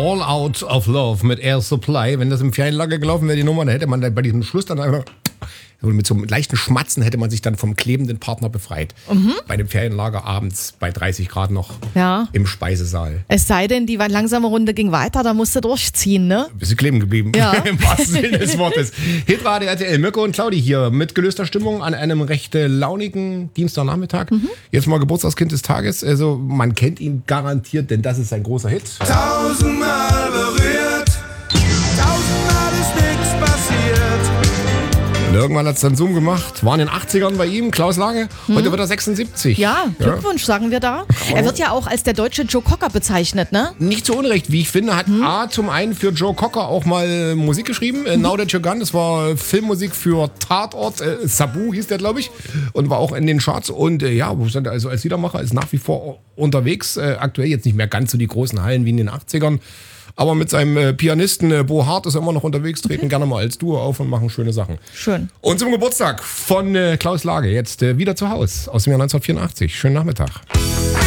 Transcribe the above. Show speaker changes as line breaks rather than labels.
All Out of Love mit Air Supply. Wenn das im Ferienlager gelaufen wäre, die Nummer, dann hätte man bei diesem Schluss dann einfach mit so einem leichten Schmatzen hätte man sich dann vom klebenden Partner befreit. Bei dem Ferienlager abends bei 30 Grad noch im Speisesaal.
Es sei denn, die langsame Runde ging weiter, da musste durchziehen, ne?
Bist du kleben geblieben,
Ja.
im wahrsten Sinne des Wortes. Hitradio RTL, Mirko und Claudi hier mit gelöster Stimmung an einem recht launigen Dienstagnachmittag. Jetzt mal Geburtstagskind des Tages. Also man kennt ihn garantiert, denn das ist sein großer Hit.
1000-mal berührt, 1000-mal ist nichts passiert.
Und irgendwann hat es dann Zoom gemacht. War in den 80ern bei ihm, Klaus Lange. Heute wird er 76.
Ja, Glückwunsch, sagen wir da. Er wird ja auch als der deutsche Joe Cocker bezeichnet, ne?
Nicht zu Unrecht, wie ich finde, hat A zum einen für Joe Cocker auch mal Musik geschrieben. Now That You're Gone, das war Filmmusik für Tatort. Sabu hieß der, glaube ich. Und war auch in den Charts. Und also als Liedermacher ist nach wie vor unterwegs. Aktuell jetzt nicht mehr ganz so die großen Hallen wie in den 80ern. Aber mit seinem Pianisten Bo Hart ist er immer noch unterwegs, treten gerne mal als Duo auf und machen schöne Sachen.
Schön.
Und zum Geburtstag von Klaus Lage, jetzt wieder zu Hause aus dem Jahr 1984. Schönen Nachmittag.